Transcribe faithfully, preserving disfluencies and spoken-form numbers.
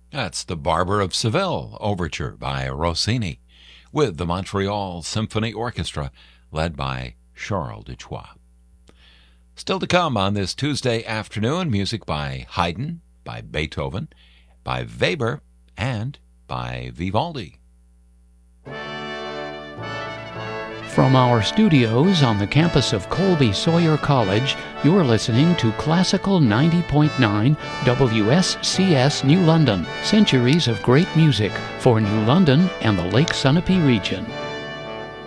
That's the Barber of Seville Overture by Rossini, with the Montreal Symphony Orchestra, led by Charles Duchois. Still to come on this Tuesday afternoon, music by Haydn, by Beethoven, by Weber, and by Vivaldi. From our studios on the campus of Colby Sawyer College, you're listening to Classical ninety point nine W S C S New London, centuries of great music for New London and the Lake Sunapee region.